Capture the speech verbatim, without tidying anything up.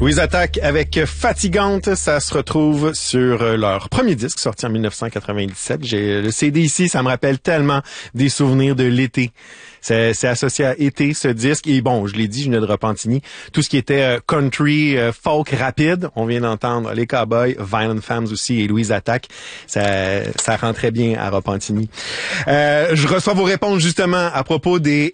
Louise Attaque avec Fatigante, ça se retrouve sur leur premier disque sorti en dix-neuf cent quatre-vingt-dix-sept. J'ai le C D ici, ça me rappelle tellement des souvenirs de l'été. C'est, c'est associé à été, ce disque. Et bon, je l'ai dit, je venais de Repentigny. Tout ce qui était euh, country, euh, folk rapide, on vient d'entendre les Cowboys, Violent Femmes aussi et Louise Attaque. Ça, ça rentrait bien à Repentigny. Euh, je reçois vos réponses justement à propos des